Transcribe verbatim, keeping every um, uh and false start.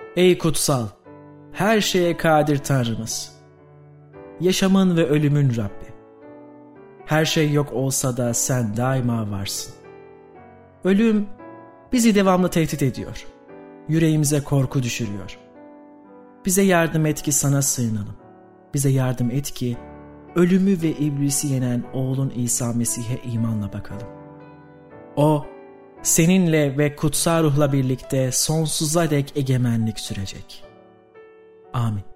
Ey kutsal, her şeye kadir Tanrımız, yaşamın ve ölümün Rabbi. Her şey yok olsa da sen daima varsın. Ölüm bizi devamlı tehdit ediyor. Yüreğimize korku düşürüyor. Bize yardım et ki sana sığınalım. Bize yardım et ki ölümü ve iblisi yenen oğlun İsa Mesih'e imanla bakalım. O, seninle ve kutsal ruhla birlikte sonsuza dek egemenlik sürecek. Amin.